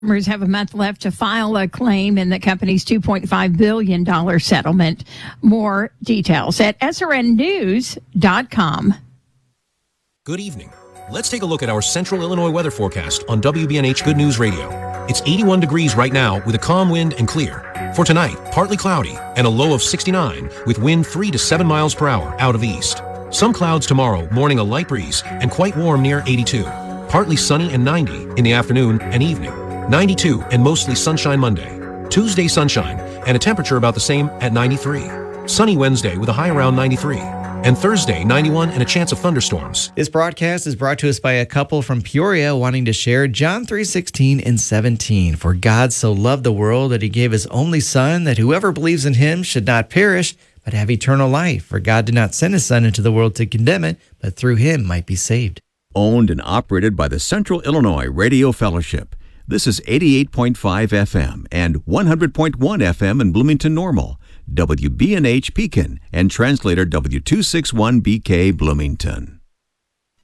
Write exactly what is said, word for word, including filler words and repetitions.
Customers have a month left to file a claim in the company's two point five billion dollars settlement. More details at S R N news dot com. Good evening. Let's take a look at our Central Illinois weather forecast on W B N H Good News Radio. It's eighty-one degrees right now with a calm wind and clear. For tonight, partly cloudy and a low of sixty-nine with wind three to seven miles per hour out of the east. Some clouds tomorrow, morning a light breeze and quite warm near eighty-two. Partly sunny and ninety in the afternoon and evening. ninety-two and mostly sunshine Monday. Tuesday sunshine and a temperature about the same at ninety-three. Sunny Wednesday with a high around ninety-three. And Thursday ninety-one and a chance of thunderstorms. This broadcast is brought to us by a couple from Peoria wanting to share John three sixteen and seventeen. For God so loved the world that he gave his only son, that whoever believes in him should not perish, but have eternal life. For God did not send his son into the world to condemn it, but through him might be saved. Owned and operated by the Central Illinois Radio Fellowship. This is eighty-eight point five F M and one hundred point one F M in Bloomington Normal, W B N H Pekin, and translator W two sixty-one B K Bloomington.